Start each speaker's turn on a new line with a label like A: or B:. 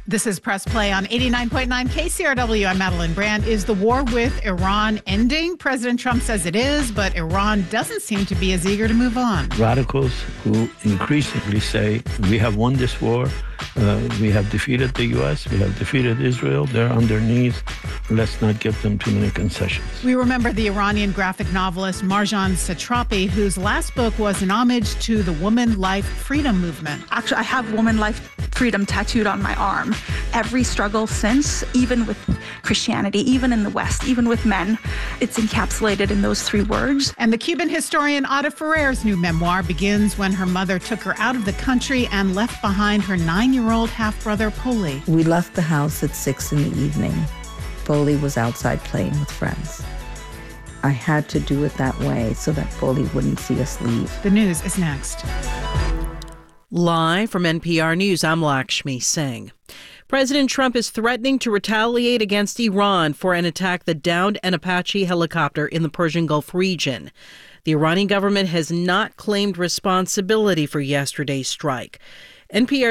A: This is Press Play on 89.9 KCRW. I'm Madeline Brand. Is the war with Iran ending? President Trump says it is, but Iran doesn't seem to be as eager to move on.
B: Radicals who increasingly say, we have won this war, we have defeated the U.S., we have defeated Israel, they're underneath, let's not give them too many concessions.
A: We remember the Iranian graphic novelist Marjan Satrapi, whose last book was an homage to the woman life freedom movement.
C: Actually, I have woman life freedom tattooed on my arm. Every struggle since, even with Christianity, even in the West, even with men, it's encapsulated in those three words.
A: And the Cuban historian Ada Ferrer's new memoir begins when her mother took her out of the country and left behind her 9-year-old half-brother, Poli.
D: We left the house at 6 in the evening. Poli was outside playing with friends. I had to do it that way so that Poli wouldn't see us leave.
A: The news is next.
E: Live from NPR News, I'm Lakshmi Singh. President Trump is threatening to retaliate against Iran for an attack that downed an Apache helicopter in the Persian Gulf region. The Iranian government has not claimed responsibility for yesterday's strike. NPR